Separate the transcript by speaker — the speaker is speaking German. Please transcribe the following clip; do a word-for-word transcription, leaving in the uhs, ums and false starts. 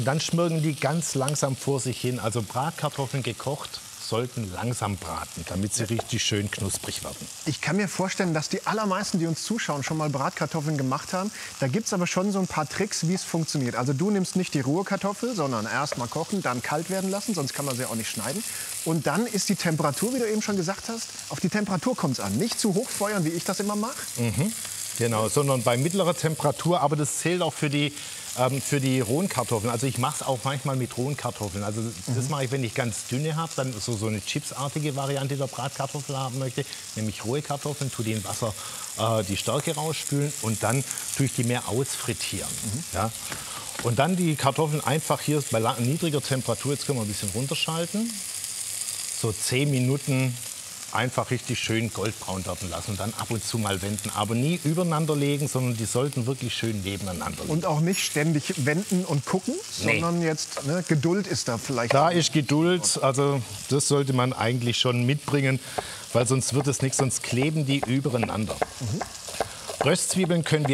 Speaker 1: Dann schmirgeln die ganz langsam vor sich hin. Also Bratkartoffeln gekocht sollten langsam braten, damit sie richtig schön knusprig werden.
Speaker 2: Ich kann mir vorstellen, dass die allermeisten, die uns zuschauen, schon mal Bratkartoffeln gemacht haben. Da gibt es aber schon so ein paar Tricks, wie es funktioniert. Also du nimmst nicht die rohe Kartoffel, sondern erst mal kochen, dann kalt werden lassen, sonst kann man sie auch nicht schneiden. Und dann ist die Temperatur, wie du eben schon gesagt hast, auf die Temperatur kommt es an. Nicht zu hoch feuern, wie ich das immer mache.
Speaker 1: Mhm. Genau, sondern bei mittlerer Temperatur. Aber das zählt auch für die, ähm, für die rohen Kartoffeln. Also ich mache es auch manchmal mit rohen Kartoffeln. Also das
Speaker 2: Mhm.
Speaker 1: mache ich, wenn ich ganz dünne habe, dann so, so eine chipsartige Variante der Bratkartoffel haben möchte. Nämlich rohe Kartoffeln, tue die in Wasser äh, die Stärke rausspülen und dann tue ich die mehr ausfrittieren. Mhm. Ja? Und dann die Kartoffeln einfach hier bei niedriger Temperatur, jetzt können wir ein bisschen runterschalten, so zehn Minuten einfach richtig schön goldbraun werden lassen und dann ab und zu mal wenden. Aber nie übereinander legen, sondern die sollten wirklich schön nebeneinander liegen.
Speaker 2: Und auch nicht ständig wenden und gucken,
Speaker 1: Nee.
Speaker 2: sondern jetzt, ne, Geduld ist da vielleicht.
Speaker 1: Da ist Geduld, also das sollte man eigentlich schon mitbringen, weil sonst wird es nichts, sonst kleben die übereinander. Mhm. Röstzwiebeln können wir